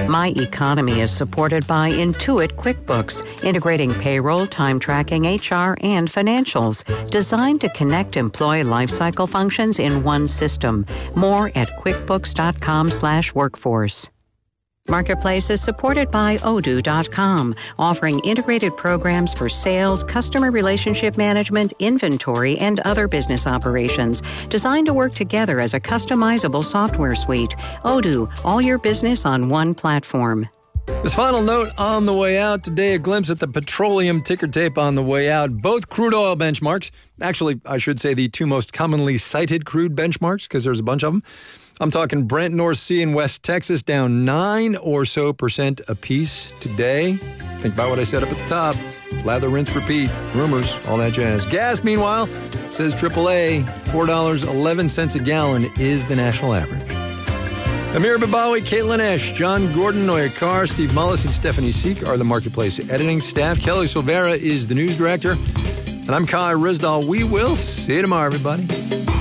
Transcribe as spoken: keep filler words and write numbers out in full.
My Economy is supported by Intuit QuickBooks, integrating payroll, time tracking, H R, and financials, designed to connect employee lifecycle functions in one system. More at quickbooks.com slash workforce. Marketplace is supported by Odoo dot com, offering integrated programs for sales, customer relationship management, inventory, and other business operations, designed to work together as a customizable software suite. Odoo, all your business on one platform. This final note on the way out today, a glimpse at the petroleum ticker tape on the way out. Both crude oil benchmarks, actually, I should say the two most commonly cited crude benchmarks, because there's a bunch of them. I'm talking Brent North Sea and West Texas down nine or so percent apiece today. Think about what I said up at the top. Lather, rinse, repeat. Rumors, all that jazz. Gas, meanwhile, says triple A, four dollars and eleven cents a gallon is the national average. Amir Babawi, Caitlin Esch, John Gordon, Noya Carr, Steve Mullis, and Stephanie Seek are the Marketplace editing staff. Kelly Silvera is the news director. And I'm Kai Rizdal. We will see you tomorrow, everybody.